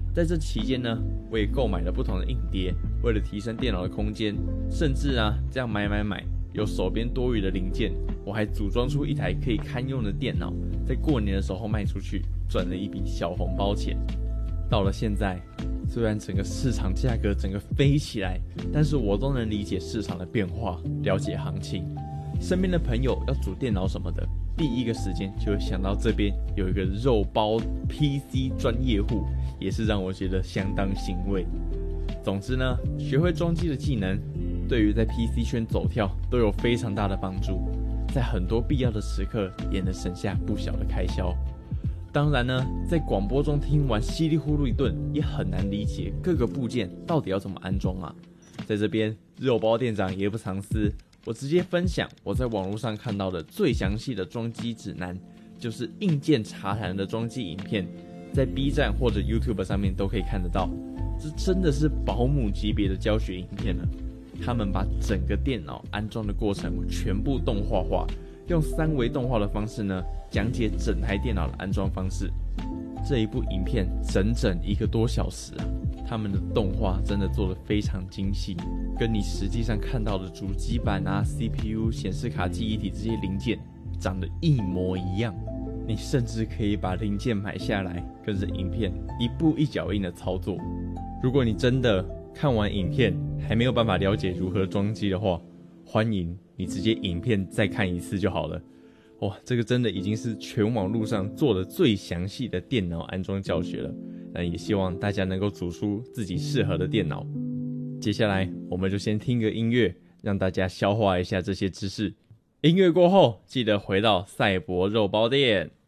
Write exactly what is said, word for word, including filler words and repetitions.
在这期间呢，我也购买了不同的硬碟，为了提升电脑的空间，甚至啊这样买买买，有手边多余的零件，我还组装出一台可以堪用的电脑，在过年的时候卖出去，赚了一笔小红包钱。到了现在，虽然整个市场价格整个飞起来，但是我都能理解市场的变化，了解行情。身边的朋友要组电脑什么的，第一个时间就会想到这边有一个肉包 P C 专业户，也是让我觉得相当欣慰。总之呢，学会装机的技能，对于在 P C 圈走跳都有非常大的帮助，在很多必要的时刻也能省下不小的开销。当然呢，在广播中听完稀里糊涂一顿，也很难理解各个部件到底要怎么安装啊。在这边，肉包店长也不藏私，我直接分享我在网络上看到的最详细的装机指南，就是硬件茶谈的装机影片，在 B 站或者 YouTube 上面都可以看得到。这真的是保姆级别的教学影片了。他们把整个电脑安装的过程全部动画化，用三维动画的方式呢，讲解整台电脑的安装方式。这一部影片整整一个多小时啊，他们的动画真的做得非常精细，跟你实际上看到的主机板啊、C P U、显示卡、记忆体这些零件长得一模一样。你甚至可以把零件买下来，跟着影片一步一脚印的操作。如果你真的看完影片还没有办法了解如何装机的话，欢迎你直接影片再看一次就好了。哇，这个真的已经是全网路上做的最详细的电脑安装教学了。那也希望大家能够组出自己适合的电脑。接下来我们就先听个音乐，让大家消化一下这些知识。音乐过后，记得回到赛博肉包店。